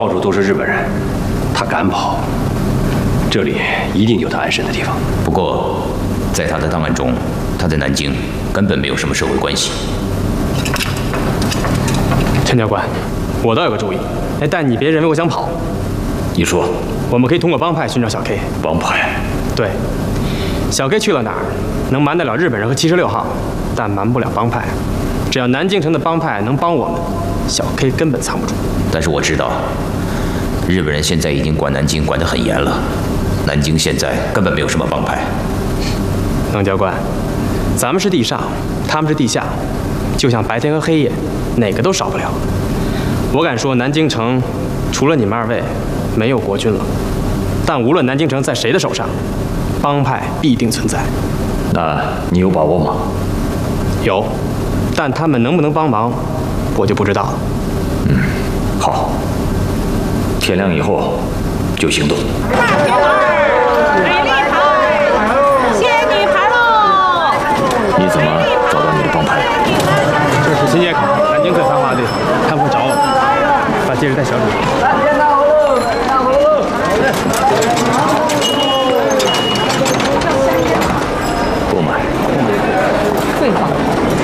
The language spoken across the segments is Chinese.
到处都是日本人，他敢跑，这里一定有他安身的地方。 不过，在他的档案中，他在南京根本没有什么社会关系。 陈教官，我倒有个主意，但你别认为我想跑。 你说， 我们可以通过帮派寻找小 K。 帮派？ 对，小 K 去了哪儿，能瞒得了日本人和76号，但瞒不了帮派。只要南京城的帮派能帮我们，小 K 根本藏不住。 但是我知道，日本人现在已经管南京管得很严了，南京现在根本没有什么帮派。 冷教官，咱们是地上，他们是地下，就像白天和黑夜，哪个都少不了。我敢说，南京城除了你们二位，没有国军了。但无论南京城在谁的手上，帮派必定存在。 那你有把握吗？ 有，但他们能不能帮忙，我就不知道了。 好，天亮以后就行动。 美丽台，仙女牌喽！ 你怎么找到你的帮派？ 这是新街口南京特参话队，他们会找我，把戒指带小李。 不买。 贵吧？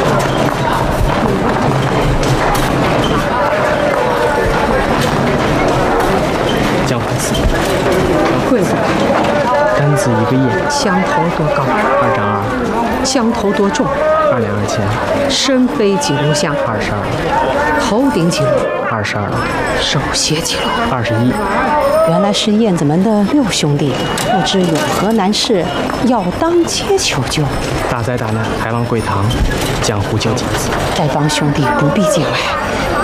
江淮刺， 贵吧？ 单子一个叶， 香头多高 2张2， 香头多重 2两2钱， 身背几炷香 22， 头顶几炷 22， 手写几炷 21。 原来是燕子门的6兄弟，不知有何难事，要当街求救。 大灾大难，还望贵堂江湖救急子。 这帮兄弟不必进来，